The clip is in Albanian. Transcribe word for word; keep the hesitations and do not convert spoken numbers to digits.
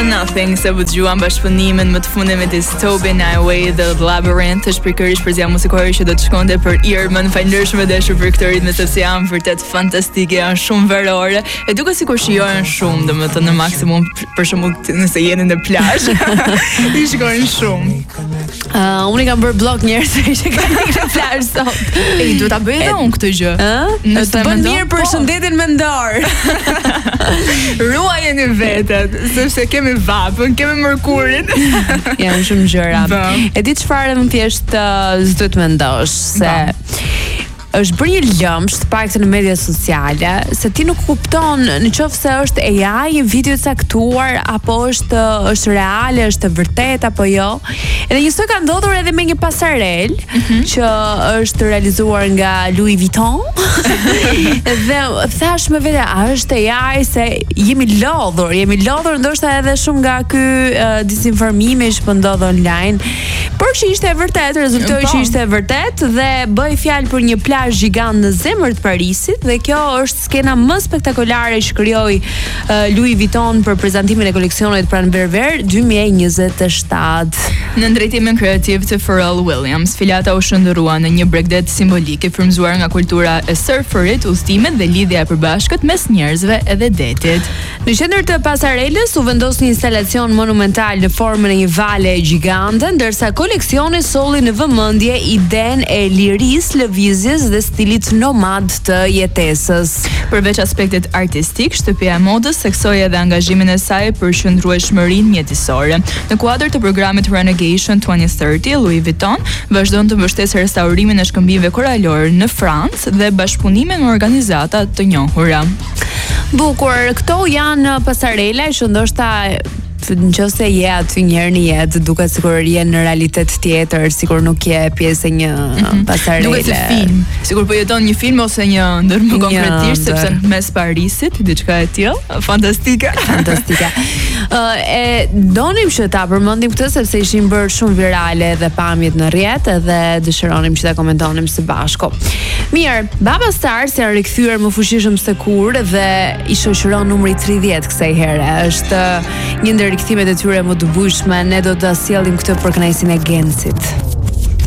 Nothing, se u dëgjuan bashkëpunimin më të fundit me Tobin Highway dhe Labyrinth, është pikërisht përzia muzikore që do të shkonte për Irmën. Falënderoj dashur për këtë ritëm sepse janë vërtet fantastike, janë shumë verore. E duket sikur shijojnë shumë, domethënë në maksimum, për shembull nëse jeni në plazh, i shikojnë shumë. Uh, unë kam bërë blog njerëz që kanë në plazh sot. E duhet ta bëj edhe unë këtë gjë. Ëh? Nëse bën mirë për shëndetin mendor. Ruajeni vetet, sepse kemi vapën, kemi mërkurin. Janë shumë gjëra. E di çfarë më thjesht uh, s'do të mendosh se është bërë një lëmsh të paktën në media sociale se ti nuk kupton në qoftë se është A I, video i caktuar apo është është reale, është e vërtet apo jo. Edhe njësoj ka ndodhur edhe me një pasarel mm-hmm. që është realizuar nga Louis Vuitton. Dhe thash me vete, a është A I se jemi lodhur, jemi lodhur ndoshta edhe shumë nga ky uh, disinformimi që po ndodh online. Por që ishte e vërtet, rezultoi që ishte e vërtet dhe bëj fjalë për një plazh gjigant në zemër të Parisit dhe kjo është skena më spektakolare që krijoi uh, Louis Vuitton për prezantimin e koleksionit pranverë dy mijë e njëzet e shtatë. Në drejtimin kreativ të Pharrell Williams, filata u shndërrua në një bregdet simbolik e frymzuar nga kultura e surferit, udhëtimet dhe lidhja e përbashkët mes njerëzve edhe detit. Në qendër të pasarelës u vendos një instalacion monumental në formën e një vale gjigante, ndërsa koleksioni solli në vëmendje idenë e lirisë, lëvizjes dhe stilit nomad të jetesës. Përveç aspektit artistik, shtëpia e modës theksoi edhe angazhimin e saj për qëndrueshmërinë mjedisore. Në kuadër të programit Renovation twenty thirty, Louis Vuitton vazhdon të mbështesë restaurimin e shkëmbimeve koralore në Francë dhe bashkëpunimin me organizata të njohura. Bukur, këto janë pasarela që ndoshta nëse je aty një herë në jetë, duket sikur je në realitet tjetër, sikur nuk je pjesë e një mm-hmm. pasarele. Duket si film, sikur po jeton një film ose një ndër më konkretisht, sepse mes Parisit, diçka e tillë, fantastike. Fantastike. Uh, e donim që ta përmendim këtë sepse ishin bërë shumë virale dhe pamjet në rrjet dhe dëshironim që ta komentonim së bashku. Mirë, Baba Stars janë rikthyer më fuqishëm se kur dhe i shoqëron numri tridhjetë kësaj here. Është një ndër rikthimet e tyre më të bujshme, ne do ta sjellim këtë për kënaqësinë e Gensit.